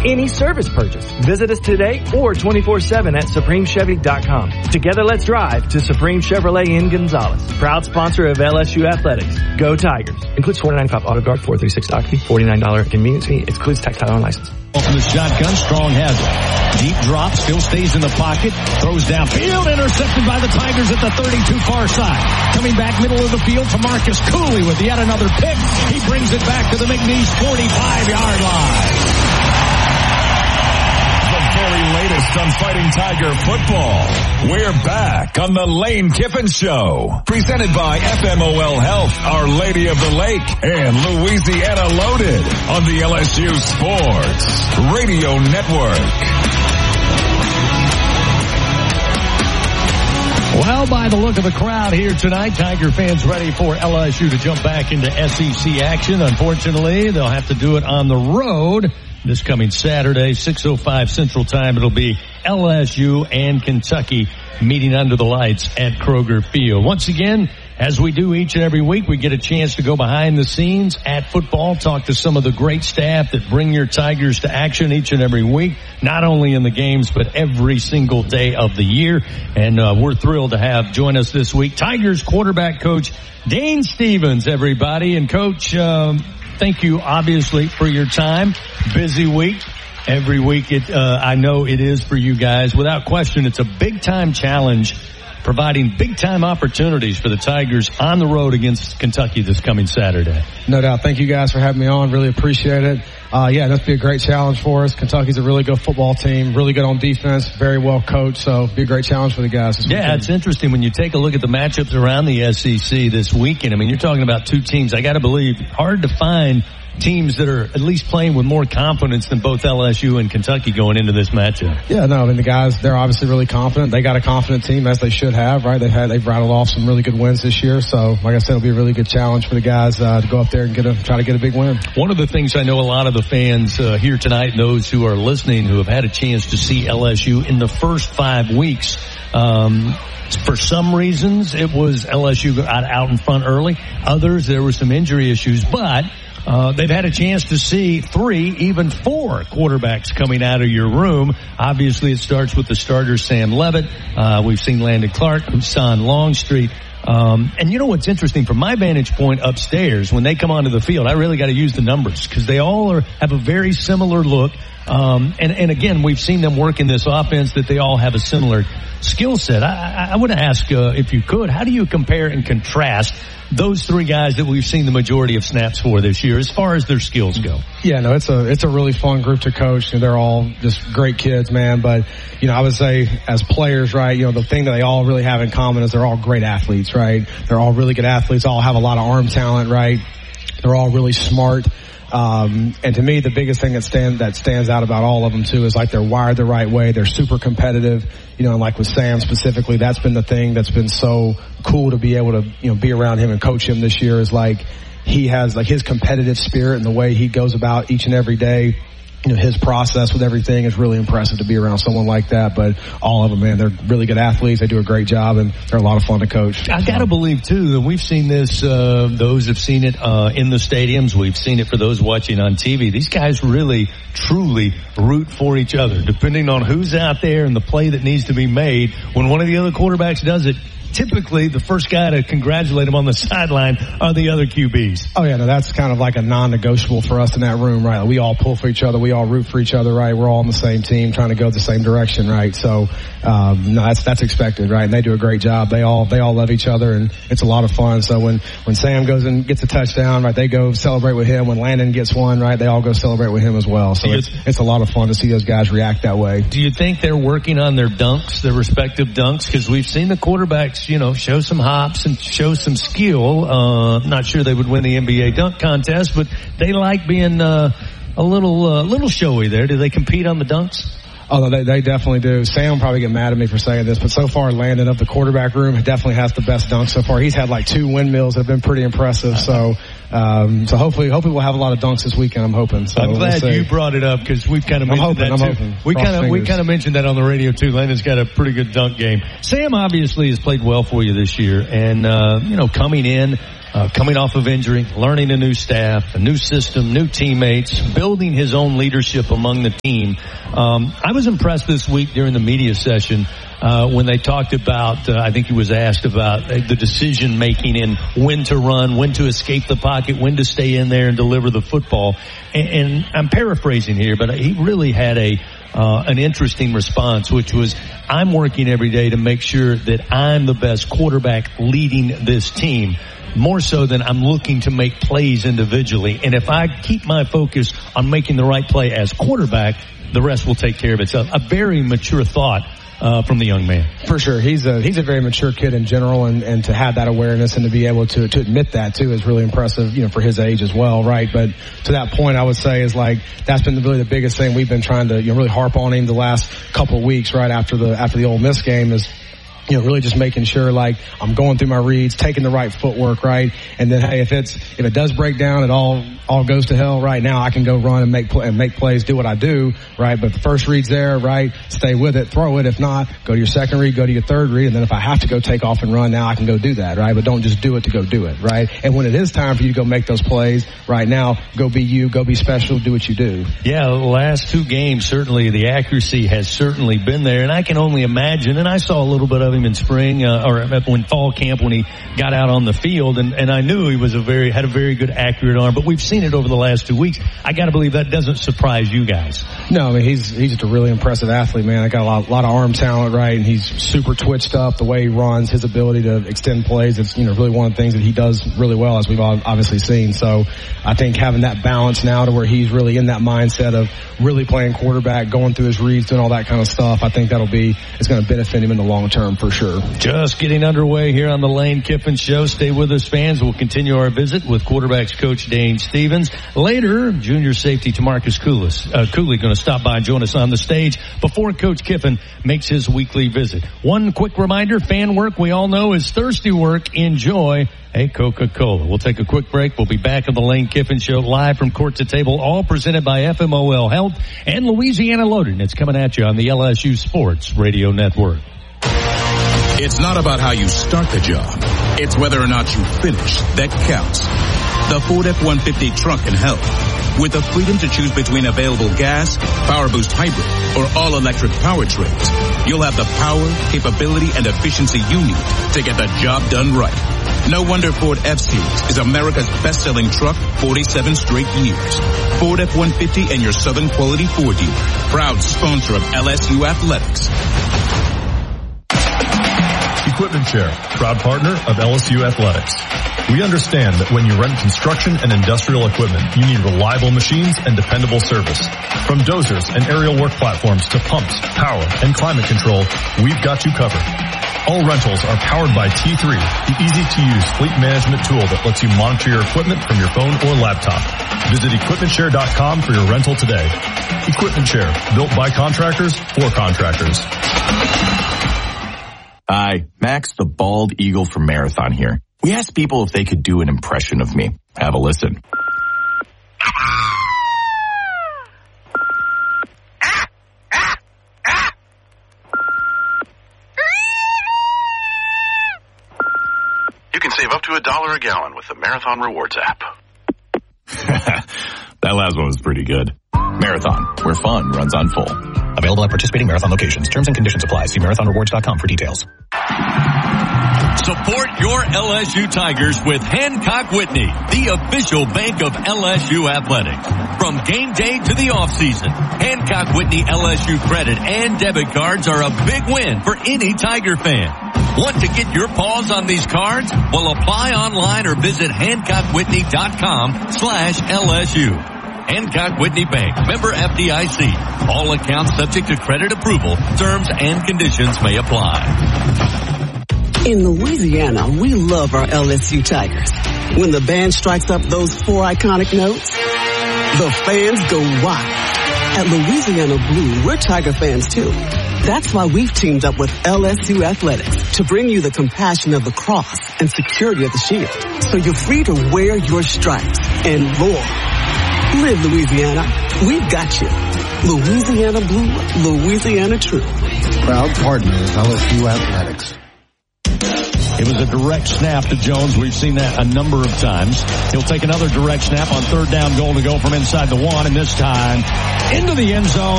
any service purchase. Visit us today or 24/7 at SupremeChevy.com. Together, let's drive to Supreme Chevrolet in Gonzales. Proud sponsor of LSU Athletics. Go Tigers. Includes $4.95 auto guard, $4.36 dock fee, $49 convenience fee. Excludes tax, title, and license. From the shotgun, Strong has it. Deep drop, still stays in the pocket, throws downfield, intercepted by the Tigers at the 32 far side. Coming back middle of the field to Marcus Cooley with yet another pick. He brings it back to the McNeese 45-yard line. Latest on Fighting Tiger football. We're back on the Lane Kiffin Show. Presented by FMOL Health, Our Lady of the Lake, and Louisiana Loaded on the LSU Sports Radio Network. Well, by the look of the crowd here tonight, Tiger fans ready for LSU to jump back into SEC action. Unfortunately, they'll have to do it on the road. This coming Saturday, 6:05 Central Time, it'll be LSU and Kentucky meeting under the lights at Kroger Field. Once again, as we do each and every week, we get a chance to go behind the scenes at football, talk to some of the great staff that bring your Tigers to action each and every week, not only in the games, but every single day of the year. And we're thrilled to have join us this week Tigers quarterback coach Dane Stevens, everybody. And Coach, thank you, obviously, for your time. Busy week. Every week, I know it is for you guys. Without question, it's a big-time challenge, providing big-time opportunities for the Tigers on the road against Kentucky this coming Saturday. No doubt. Thank you guys for having me on. Really appreciate it. That's be a great challenge for us. Kentucky's a really good football team, really good on defense, very well coached, so be a great challenge for the guys this weekend. It's interesting when you take a look at the matchups around the SEC this weekend. I mean, you're talking about two teams, I got to believe, hard to find teams that are at least playing with more confidence than both LSU and Kentucky going into this matchup. Yeah, no, I mean, the guys, they're obviously really confident. They got a confident team, as they should have, right? They've rattled off some really good wins this year. So, like I said, it'll be a really good challenge for the guys to go up there and try to get a big win. One of the things I know a lot of the fans here tonight and those who are listening who have had a chance to see LSU in the first 5 weeks, for some reasons, it was LSU got out in front early. Others, there were some injury issues, but they've had a chance to see 3, even 4 quarterbacks coming out of your room. Obviously, it starts with the starter, Sam Levitt. We've seen Landon Clark, Hassan Longstreet. And you know what's interesting from my vantage point upstairs, when they come onto the field, I really got to use the numbers because they all have a very similar look. And again, we've seen them work in this offense that they all have a similar skill set. I want to ask, if you could, how do you compare and contrast those 3 guys that we've seen the majority of snaps for this year as far as their skills go? Yeah, no, it's a really fun group to coach, and they're all just great kids, man. But, I would say as players, right, the thing that they all really have in common is they're all great athletes, right? They're all really good athletes, all have a lot of arm talent, right? They're all really smart. And to me, the biggest thing that stands out about all of them too is like they're wired the right way. They're super competitive, and like with Sam specifically, that's been the thing that's been so cool to be able to, be around him and coach him this year is like he has like his competitive spirit and the way he goes about each and every day. His process with everything is really impressive to be around someone like that. But all of them, man, they're really good athletes. They do a great job, and they're a lot of fun to coach. I got to believe, too, that we've seen this. Those have seen it in the stadiums. We've seen it for those watching on TV. These guys really, truly root for each other, depending on who's out there and the play that needs to be made. When one of the other quarterbacks does it, typically the first guy to congratulate him on the sideline are the other QBs. Oh, yeah, no, that's kind of like a non-negotiable for us in that room, right? We all pull for each other. We all root for each other, right? We're all on the same team trying to go the same direction, right? So, no, that's expected, right? And they do a great job. They all love each other, and it's a lot of fun. So when Sam goes and gets a touchdown, right, they go celebrate with him. When Landon gets one, right, they all go celebrate with him as well. So it's a lot of fun to see those guys react that way. Do you think they're working on their dunks, their respective dunks? Because we've seen the quarterbacks, show some hops and show some skill. Not sure they would win the NBA dunk contest, but they like being a little showy there. Do they compete on the dunks? Oh, they definitely do. Sam will probably get mad at me for saying this, but so far Landon of the quarterback room definitely has the best dunk so far. He's had like 2 windmills that have been pretty impressive. So hopefully we'll have a lot of dunks this weekend. I'm hoping. So I'm glad you brought it up because we've kind of mentioned that too. We kind of mentioned that on the radio too. Landon's got a pretty good dunk game. Sam obviously has played well for you this year, and coming in. coming off of injury, learning a new staff, a new system, new teammates, building his own leadership among the team. I was impressed this week during the media session when they talked about, I think he was asked about the decision making in when to run, when to escape the pocket, when to stay in there and deliver the football. And I'm paraphrasing here, but he really had an interesting response, which was, I'm working every day to make sure that I'm the best quarterback leading this team, more so than I'm looking to make plays individually. And if I keep my focus on making the right play as quarterback, the rest will take care of itself. A very mature thought from the young man. For sure. He's a very mature kid in general, and to have that awareness and to be able to admit that too is really impressive, for his age as well, right? But to that point, I would say is like, that's been really the biggest thing we've been trying to, really harp on him the last couple of weeks, right after the Ole Miss game, is really just making sure, like, I'm going through my reads, taking the right footwork, right? And then, hey, if it does break down, it all goes to hell right now, I can go run and make plays, do what I do, right? But the first read's there, right? Stay with it, throw it. If not, go to your second read, go to your third read. And then if I have to go take off and run, now I can go do that, right? But don't just do it to go do it, right? And when it is time for you to go make those plays, right now, go be you, go be special, do what you do. Yeah, the last two games, certainly the accuracy has certainly been there. And I can only imagine, and I saw a little bit of him in spring, or when fall camp, when he got out on the field, and I knew he was had a very good accurate arm, but we've seen it over the last 2 weeks. I gotta believe that doesn't surprise you guys. No, I mean, he's just a really impressive athlete, man. I got a lot of arm talent, right? And he's super twitched up, the way he runs, his ability to extend plays. It's, really one of the things that he does really well, as we've obviously seen. So I think having that balance now to where he's really in that mindset of really playing quarterback, going through his reads, doing all that kind of stuff, I think it's going to benefit him in the long term for sure. Just getting underway here on the Lane Kiffin Show. Stay with us, fans. We'll continue our visit with quarterbacks coach Dane Stevens. Later, junior safety Tamarcus Cooley going to stop by and join us on the stage before Coach Kiffin makes his weekly visit. One quick reminder, fan work we all know is thirsty work. Enjoy a Coca-Cola. We'll take a quick break. We'll be back on the Lane Kiffin Show live from Court to Table, all presented by FMOL Health and Louisiana Loaded. It's coming at you on the LSU Sports Radio Network. It's not about how you start the job. It's whether or not you finish that counts. The Ford F-150 truck can help. With the freedom to choose between available gas, Power Boost Hybrid, or all-electric powertrains, you'll have the power, capability, and efficiency you need to get the job done right. No wonder Ford F-Series is America's best-selling truck 47 straight years. Ford F-150 and your Southern Quality Ford dealer. Proud sponsor of LSU Athletics. Equipment Chair, proud partner of LSU Athletics. We understand that when you rent construction and industrial equipment, you need reliable machines and dependable service. From dozers and aerial work platforms to pumps, power, and climate control, we've got you covered. All rentals are powered by T3, the easy-to-use fleet management tool that lets you monitor your equipment from your phone or laptop. Visit EquipmentShare.com for your rental today. Equipment Share, built by contractors for contractors. Hi, Max the Bald Eagle from Marathon here. We asked people if they could do an impression of me. Have a listen. You can save up to $1 a gallon with the Marathon Rewards app. That last one was pretty good. Marathon, where fun runs on full. Available at participating Marathon locations. Terms and conditions apply. See marathonrewards.com for details. Support your LSU Tigers with Hancock Whitney, the official bank of LSU Athletics. From game day to the offseason, Hancock Whitney LSU credit and debit cards are a big win for any Tiger fan. Want to get your paws on these cards? Well, apply online or visit HancockWhitney.com/LSU. Hancock Whitney Bank, member FDIC. All accounts subject to credit approval. Terms and conditions may apply. In Louisiana, we love our LSU Tigers. When the band strikes up those 4 iconic notes, the fans go wild. At Louisiana Blue, we're Tiger fans too. That's why we've teamed up with LSU Athletics to bring you the compassion of the cross and security of the shield, so you're free to wear your stripes and roar. Live Louisiana. We've got you. Louisiana Blue, Louisiana True. Proud partner of LSU Athletics. It was a direct snap to Jones. We've seen that a number of times. He'll take another direct snap on third down goal to go from inside the 1, and this time into the end zone.